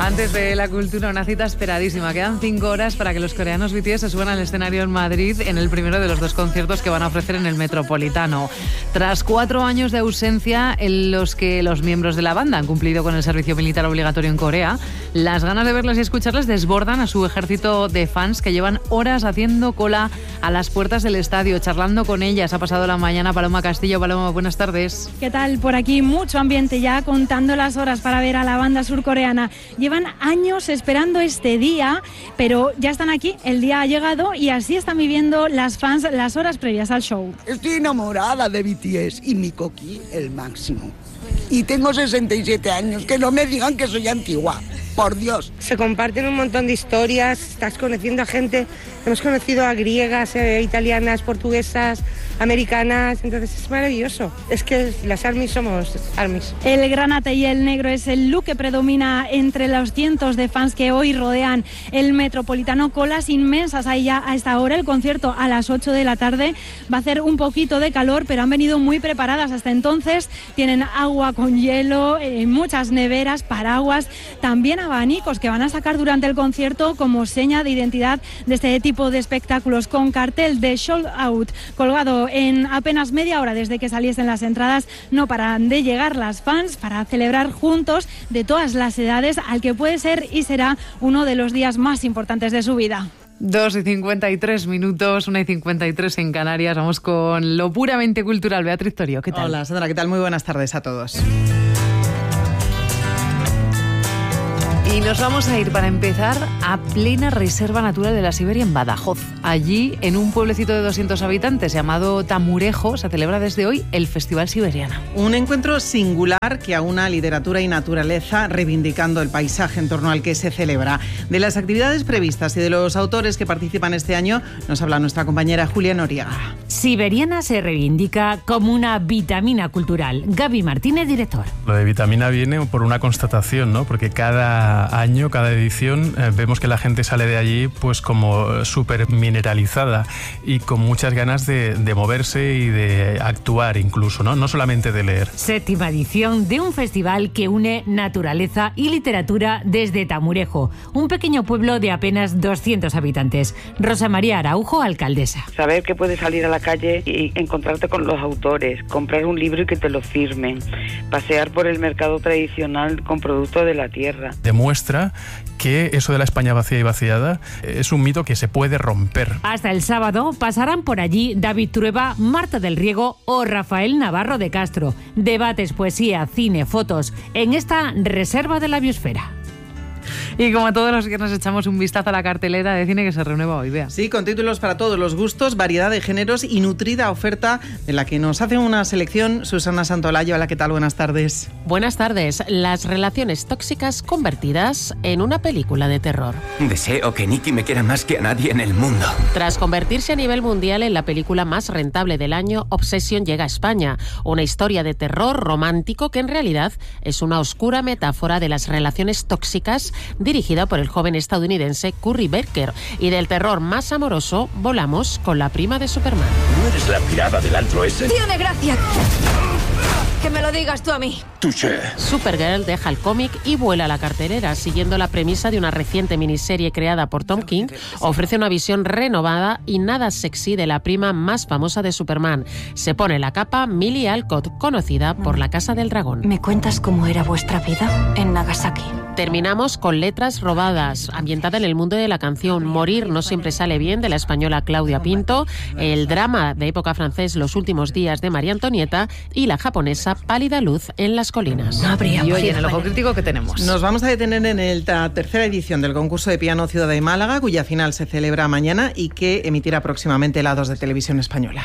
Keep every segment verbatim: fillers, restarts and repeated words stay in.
Amantes de la cultura, una cita esperadísima. Quedan cinco horas para que los coreanos B T S se suban al escenario en Madrid en el primero de los dos conciertos que van a ofrecer en el Metropolitano. Tras cuatro años de ausencia en los que los miembros de la banda han cumplido con el servicio militar obligatorio en Corea, las ganas de verles y escucharles desbordan a su ejército de fans que llevan horas haciendo cola a las puertas del estadio, charlando con ellas. Ha pasado la mañana Paloma Castillo. Paloma, buenas tardes. ¿Qué tal? Por aquí mucho ambiente ya, contando las horas para ver a la banda surcoreana. Llevan años esperando este día, pero ya están aquí, el día ha llegado y así están viviendo las fans las horas previas al show. Estoy enamorada de B T S y mi coqui el máximo. Y tengo sesenta y siete años, que no me digan que soy antigua, por Dios. Se comparten un montón de historias, estás conociendo a gente, hemos conocido a griegas, eh, italianas, portuguesas, americanas, entonces es maravilloso. Es que las ARMYs somos ARMYs. El granate y el negro es el look que predomina entre los cientos de fans que hoy rodean el Metropolitano. Colas inmensas ahí ya a esta hora. El concierto a las ocho de la tarde va a hacer un poquito de calor, pero han venido muy preparadas hasta entonces. Tienen agua con hielo, eh, muchas neveras, paraguas, también abanicos que van a sacar durante el concierto como seña de identidad de este tipo de espectáculos, con cartel de sold out colgado en apenas media hora desde que saliesen las entradas. No paran de llegar las fans para celebrar juntos, de todas las edades, al que puede ser y será uno de los días más importantes de su vida. Dos y cincuenta y tres minutos, una y cincuenta y tres en Canarias. Vamos con lo puramente cultural. Beatriz Torio, ¿qué tal? Hola, Sandra, ¿qué tal? Muy buenas tardes a todos. Y nos vamos a ir, para empezar, a plena reserva natural de la Siberia en Badajoz. Allí, en un pueblecito de doscientos habitantes llamado Tamurejo, se celebra desde hoy el Festival Siberiana. Un encuentro singular que aúna literatura y naturaleza, reivindicando el paisaje en torno al que se celebra. De las actividades previstas y de los autores que participan este año, nos habla nuestra compañera Julia Noriega. Siberiana se reivindica como una vitamina cultural. Gaby Martínez, director. Lo de vitamina viene por una constatación, ¿no? Porque cada año, cada edición, eh, vemos que la gente sale de allí pues como súper mineralizada y con muchas ganas de, de moverse y de actuar incluso, ¿no? No solamente de leer. Séptima edición de un festival que une naturaleza y literatura desde Tamurejo, un pequeño pueblo de apenas doscientos habitantes. Rosa María Araujo, alcaldesa. Saber que puedes salir a la calle y encontrarte con los autores, comprar un libro y que te lo firmen, pasear por el mercado tradicional con productos de la tierra. Demuestra que eso de la España vacía y vaciada es un mito que se puede romper. Hasta el sábado pasarán por allí David Trueba, Marta del Riego o Rafael Navarro de Castro. Debates, poesía, cine, fotos en esta reserva de la biosfera. Y como todos los viernes echamos un vistazo a la cartelera de cine que se renueva hoy, Bea. Sí, con títulos para todos los gustos, variedad de géneros y nutrida oferta de la que nos hace una selección Susana Santolaya. Hola, ¿qué tal? Buenas tardes. Buenas tardes. Las relaciones tóxicas convertidas en una película de terror. Deseo que Nicky me quiera más que a nadie en el mundo. Tras convertirse a nivel mundial en la película más rentable del año, Obsession llega a España. Una historia de terror romántico que en realidad es una oscura metáfora de las relaciones tóxicas, dirigida por el joven estadounidense Curry Becker. Y del terror más amoroso, volamos con la prima de Superman. ¿No eres la pirada del antro ese? Tiene gracia que me lo digas tú a mí. Touché. Supergirl deja el cómic y vuela a la cartelera. Siguiendo la premisa de una reciente miniserie creada por Tom King, ofrece una visión renovada y nada sexy de la prima más famosa de Superman. Se pone la capa Millie Alcott, conocida por La Casa del Dragón. ¿Me cuentas cómo era vuestra vida en Nagasaki? Terminamos con Letras robadas, ambientada en el mundo de la canción. Morir no siempre sale bien, de la española Claudia Pinto, el drama de época francés Los últimos días de María Antonieta y la japonesa Pálida luz en las colinas. No habría y hoy en el Ojo Crítico, ¿qué tenemos? Nos vamos a detener en el, la tercera edición del concurso de piano Ciudad de Málaga, cuya final se celebra mañana y que emitirá próximamente la dos de Televisión Española.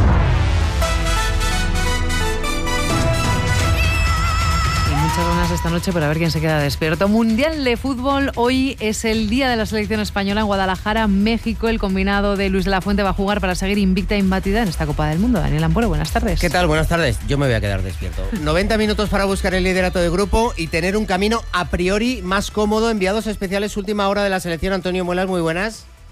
Muchas ganas esta noche para ver quién se queda despierto. Mundial de fútbol. Hoy es el día de la selección española en Guadalajara, México. El combinado de Luis de la Fuente va a jugar para seguir invicta e imbatida en esta Copa del Mundo. Daniel Amporo, buenas tardes. ¿Qué tal? Buenas tardes. Yo me voy a quedar despierto. noventa minutos para buscar el liderato de grupo y tener un camino a priori más cómodo. Enviados especiales, última hora de la selección. Antonio Muelas, muy buenas.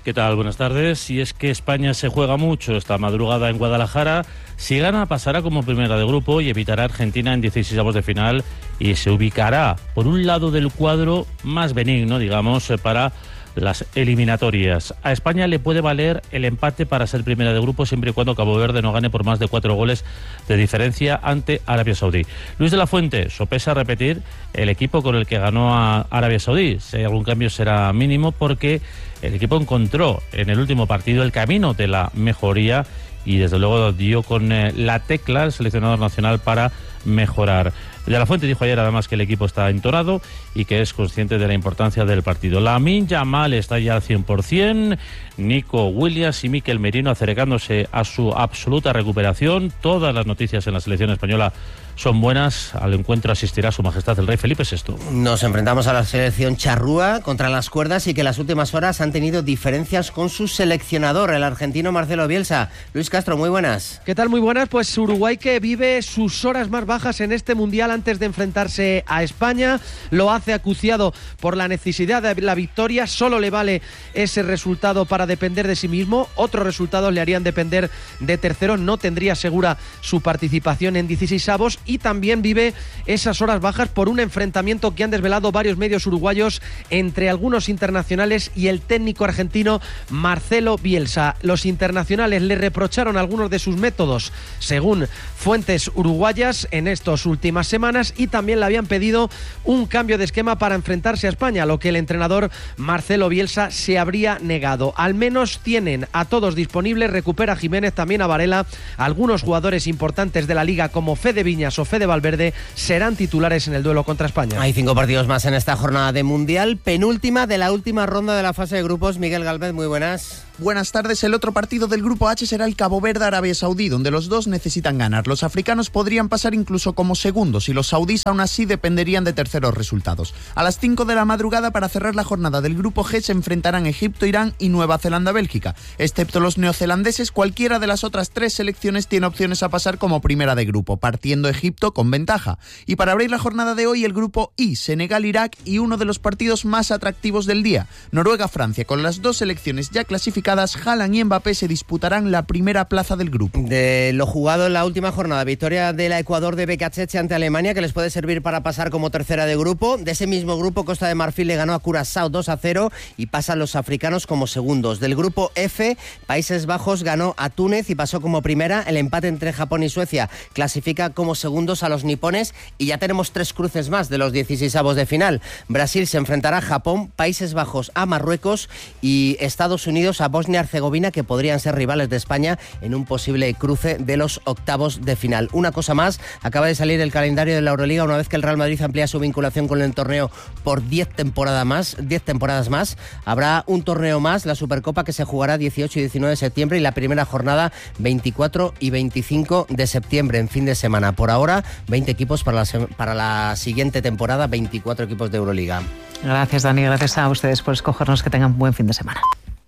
¿Qué tal? Buenas tardes. Y es que España se juega mucho esta madrugada en Guadalajara. Si gana, pasará como primera de grupo y evitará a Argentina en dieciseisavos de final y se ubicará por un lado del cuadro más benigno, digamos, para las eliminatorias. A España le puede valer el empate para ser primera de grupo siempre y cuando Cabo Verde no gane por más de cuatro goles de diferencia ante Arabia Saudí. Luis de la Fuente sopesa repetir el equipo con el que ganó a Arabia Saudí. Si hay algún cambio será mínimo porque el equipo encontró en el último partido el camino de la mejoría y desde luego dio con eh, la tecla el seleccionador nacional para mejorar. De la Fuente dijo ayer además que el equipo está entonado y que es consciente de la importancia del partido. Lamine Yamal está ya al cien por ciento, Nico Williams y Mikel Merino acercándose a su absoluta recuperación. Todas las noticias en la selección española son buenas. Al encuentro asistirá Su Majestad el Rey Felipe sexto. Nos enfrentamos a la selección charrúa contra las cuerdas y que en las últimas horas han tenido diferencias con su seleccionador, el argentino Marcelo Bielsa. Luis Castro, muy buenas. ¿Qué tal? Muy buenas. Pues Uruguay, que vive sus horas más bajas en este Mundial antes de enfrentarse a España, lo hace acuciado por la necesidad de la victoria. Solo le vale ese resultado para depender de sí mismo. Otros resultados le harían depender de terceros. No tendría segura su participación en dieciseisavos. Y también vive esas horas bajas por un enfrentamiento que han desvelado varios medios uruguayos entre algunos internacionales y el técnico argentino Marcelo Bielsa. Los internacionales le reprocharon algunos de sus métodos, según fuentes uruguayas, en estas últimas semanas, y también le habían pedido un cambio de esquema para enfrentarse a España, lo que el entrenador Marcelo Bielsa se habría negado. Al menos tienen a todos disponibles, recupera Jiménez, también a Varela. Algunos jugadores importantes de la liga como Fede Viñas o Fede Valverde serán titulares en el duelo contra España. Hay cinco partidos más en esta jornada de Mundial, penúltima de la última ronda de la fase de grupos. Miguel Galvez, muy buenas. Buenas tardes. El otro partido del grupo H será el Cabo Verde-Arabia Saudí, donde los dos necesitan ganar. Los africanos podrían pasar incluso como segundos y los saudíes aún así dependerían de terceros resultados. A las cinco de la madrugada, para cerrar la jornada del grupo G, se enfrentarán Egipto, Irán y Nueva Zelanda-Bélgica. Excepto los neozelandeses, cualquiera de las otras tres selecciones tiene opciones a pasar como primera de grupo, partiendo Egipto con ventaja. Y para abrir la jornada de hoy, el grupo I, Senegal-Irak y uno de los partidos más atractivos del día, Noruega-Francia. Con las dos selecciones ya clasificadas, Haaland y Mbappé se disputarán la primera plaza del grupo. De lo jugado en la última jornada, victoria del Ecuador de Becachese ante Alemania, que les puede servir para pasar como tercera de grupo. De ese mismo grupo, Costa de Marfil le ganó a Curazao dos a cero y pasan los africanos como segundos. Del grupo F, Países Bajos ganó a Túnez y pasó como primera. El empate entre Japón y Suecia clasifica como segundos a los nipones y ya tenemos tres cruces más de los dieciseisavos de final. Brasil se enfrentará a Japón, Países Bajos a Marruecos y Estados Unidos a Bosnia-Herzegovina, que podrían ser rivales de España en un posible cruce de los octavos de final. Una cosa más, acaba de salir el calendario de la Euroliga una vez que el Real Madrid amplía su vinculación con el torneo por diez temporadas más, diez temporadas más. Habrá un torneo más, la Supercopa, que se jugará dieciocho y diecinueve de septiembre y la primera jornada veinticuatro y veinticinco de septiembre en fin de semana. Por ahora, veinte equipos para la, para la siguiente temporada, veinticuatro equipos de Euroliga. Gracias, Dani, gracias a ustedes por escogernos. Que tengan un buen fin de semana.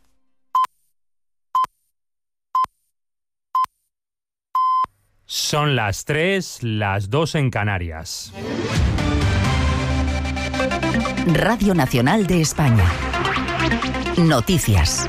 Son las tres, las dos en Canarias. Radio Nacional de España. Noticias.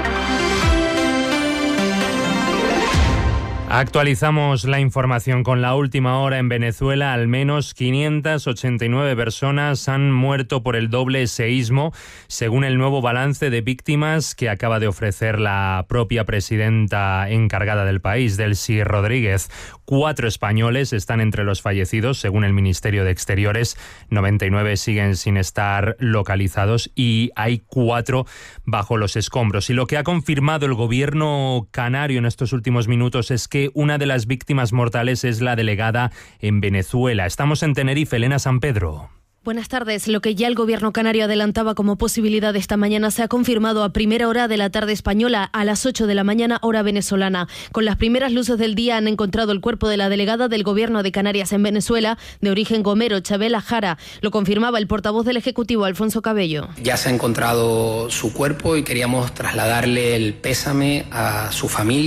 Actualizamos la información con la última hora. En Venezuela, al menos quinientas ochenta y nueve personas han muerto por el doble seísmo, según el nuevo balance de víctimas que acaba de ofrecer la propia presidenta encargada del país, Delcy Rodríguez. Cuatro españoles están entre los fallecidos, según el Ministerio de Exteriores. noventa y nueve siguen sin estar localizados y hay cuatro bajo los escombros. Y lo que ha confirmado el gobierno canario en estos últimos minutos es que una de las víctimas mortales es la delegada en Venezuela. Estamos en Tenerife, Elena San Pedro. Buenas tardes. Lo que ya el gobierno canario adelantaba como posibilidad esta mañana se ha confirmado a primera hora de la tarde española, a las ocho de la mañana hora venezolana. Con las primeras luces del día han encontrado el cuerpo de la delegada del gobierno de Canarias en Venezuela, de origen gomero, Chabela Jara. Lo confirmaba el portavoz del Ejecutivo, Alfonso Cabello. Ya se ha encontrado su cuerpo y queríamos trasladarle el pésame a su familia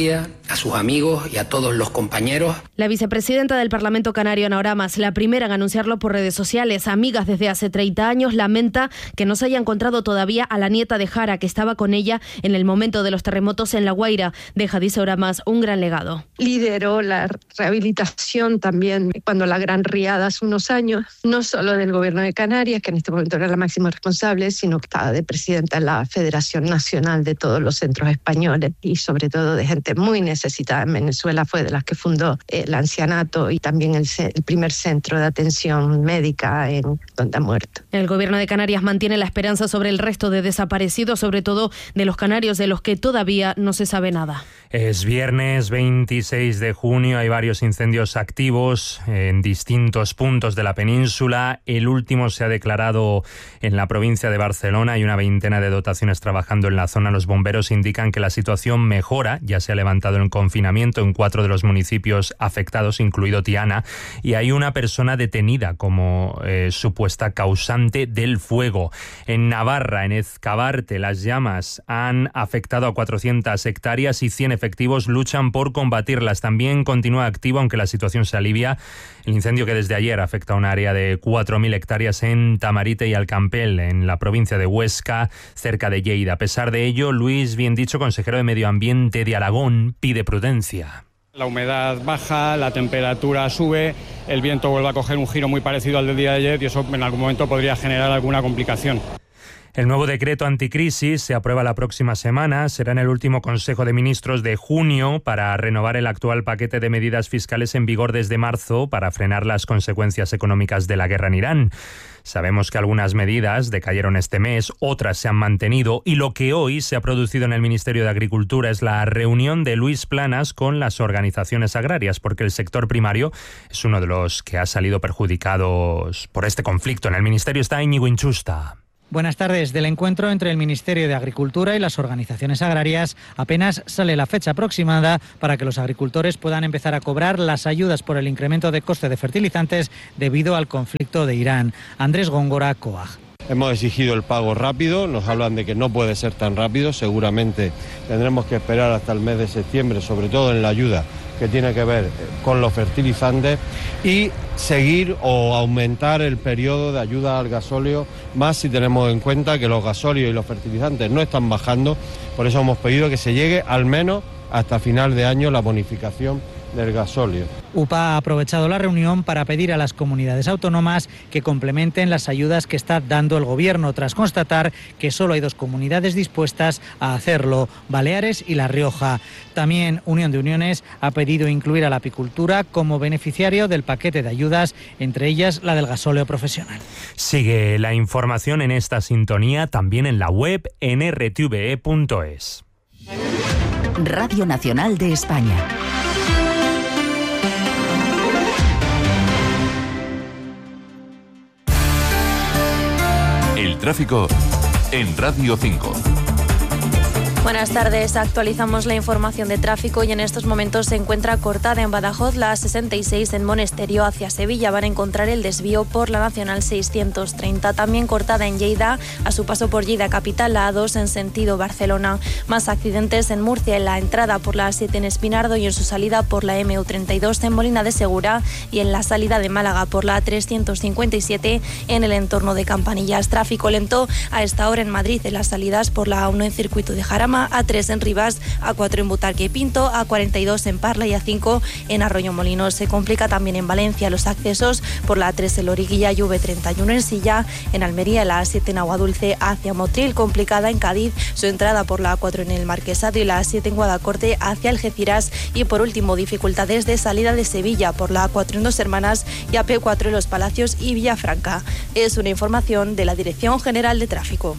a sus amigos y a todos los compañeros. La vicepresidenta del Parlamento Canario, Ana Oramas, la primera en anunciarlo por redes sociales, amigas desde hace treinta años, lamenta que no se haya encontrado todavía a la nieta de Jara, que estaba con ella en el momento de los terremotos en La Guaira. Deja, dice Oramas, un gran legado. Lideró la rehabilitación también cuando la gran riada hace unos años, no solo del Gobierno de Canarias, que en este momento era la máxima responsable, sino que estaba de presidenta de la Federación Nacional de todos los centros españoles y sobre todo de gente muy necesitada en Venezuela. Fue de las que fundó el ancianato y también el, el primer centro de atención médica en donde ha muerto. El Gobierno de Canarias mantiene la esperanza sobre el resto de desaparecidos, sobre todo de los canarios de los que todavía no se sabe nada. Es viernes veintiséis de junio, hay varios incendios activos en distintos puntos de la península. El último se ha declarado en la provincia de Barcelona. Hay una veintena de dotaciones trabajando en la zona. Los bomberos indican que la situación mejora. Ya se ha levantado el confinamiento en cuatro de los municipios afectados, incluido Tiana, y hay una persona detenida como eh, supuesta causante del fuego. En Navarra, en Ezcabarte, las llamas han afectado a cuatrocientas hectáreas y cien efectivos luchan por combatirlas. También continúa activo, aunque la situación se alivia, el incendio que desde ayer afecta a un área de cuatro mil hectáreas en Tamarite y Alcampel, en la provincia de Huesca, cerca de Lleida. A pesar de ello, Luis Biendicho, consejero de Medio Ambiente de Aragón, pide prudencia. La humedad baja, la temperatura sube, el viento vuelve a coger un giro muy parecido al del día de ayer y eso en algún momento podría generar alguna complicación. El nuevo decreto anticrisis se aprueba la próxima semana. Será en el último Consejo de Ministros de junio para renovar el actual paquete de medidas fiscales en vigor desde marzo para frenar las consecuencias económicas de la guerra en Irán. Sabemos que algunas medidas decayeron este mes, otras se han mantenido y lo que hoy se ha producido en el Ministerio de Agricultura es la reunión de Luis Planas con las organizaciones agrarias, porque el sector primario es uno de los que ha salido perjudicados por este conflicto. En el Ministerio está Íñigo Inchusta. Buenas tardes. Del encuentro entre el Ministerio de Agricultura y las organizaciones agrarias apenas sale la fecha aproximada para que los agricultores puedan empezar a cobrar las ayudas por el incremento de coste de fertilizantes debido al conflicto de Irán. Andrés Góngora, COAG. Hemos exigido el pago rápido, nos hablan de que no puede ser tan rápido, seguramente tendremos que esperar hasta el mes de septiembre, sobre todo en la ayuda que tiene que ver con los fertilizantes, y seguir o aumentar el periodo de ayuda al gasóleo, más si tenemos en cuenta que los gasóleos y los fertilizantes no están bajando. Por eso hemos pedido que se llegue al menos hasta final de año la bonificación del gasóleo. U P A ha aprovechado la reunión para pedir a las comunidades autónomas que complementen las ayudas que está dando el Gobierno, tras constatar que solo hay dos comunidades dispuestas a hacerlo, Baleares y La Rioja. También Unión de Uniones ha pedido incluir a la apicultura como beneficiario del paquete de ayudas, entre ellas la del gasóleo profesional. Sigue la información en esta sintonía, también en la web en r t v e punto es. Radio Nacional de España. El tráfico en Radio cinco. Buenas tardes, actualizamos la información de tráfico y en estos momentos se encuentra cortada en Badajoz la A sesenta y seis en Monesterio hacia Sevilla. Van a encontrar el desvío por la Nacional seiscientos treinta. También cortada en Lleida, a su paso por Lleida Capital, la A dos en sentido Barcelona. Más accidentes en Murcia en la entrada por la A siete en Espinardo y en su salida por la M U treinta y dos en Molina de Segura y en la salida de Málaga por la A trescientos cincuenta y siete en el entorno de Campanillas. Tráfico lento a esta hora en Madrid en las salidas por la A uno en Circuito de Jarama, A tres en Rivas, A cuatro en Butarque y Pinto, A cuarenta y dos en Parla y A cinco en Arroyo Molinos. Se complica también en Valencia los accesos por la A tres en Loriguilla y V treinta y uno en Silla, en Almería la A siete en Aguadulce hacia Motril, complicada en Cádiz, su entrada por la A cuatro en el Marquesado y la A siete en Guadacorte hacia Algeciras y por último dificultades de salida de Sevilla por la A cuatro en Dos Hermanas y A P cuatro en Los Palacios y Villafranca. Es una información de la Dirección General de Tráfico.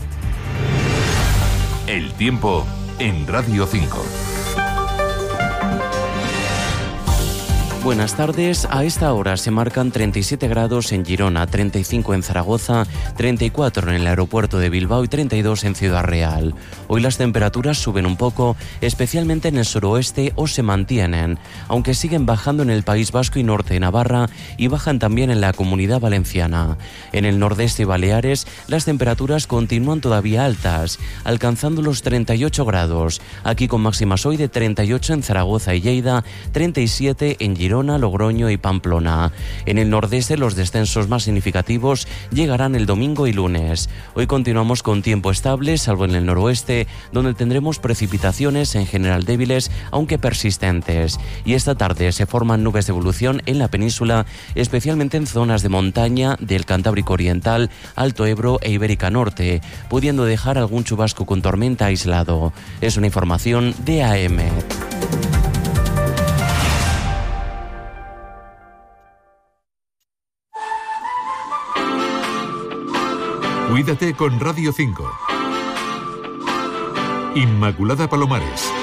El tiempo en Radio cinco. Buenas tardes. A esta hora se marcan treinta y siete grados en Girona, treinta y cinco en Zaragoza, treinta y cuatro en el aeropuerto de Bilbao y treinta y dos en Ciudad Real. Hoy las temperaturas suben un poco, especialmente en el suroeste, o se mantienen, aunque siguen bajando en el País Vasco y norte de Navarra y bajan también en la Comunidad Valenciana. En el nordeste y Baleares las temperaturas continúan todavía altas, alcanzando los treinta y ocho grados, aquí con máximas hoy de treinta y ocho en Zaragoza y Lleida, treinta y siete en Girona, Logroño y Pamplona. En el nordeste los descensos más significativos llegarán el domingo y lunes. Hoy continuamos con tiempo estable, salvo en el noroeste, donde tendremos precipitaciones en general débiles, aunque persistentes. Y esta tarde se forman nubes de evolución en la península, especialmente en zonas de montaña del Cantábrico Oriental, Alto Ebro e Ibérica Norte, pudiendo dejar algún chubasco con tormenta aislado. Es una información de A M. Cuídate con Radio cinco. Inmaculada Palomares.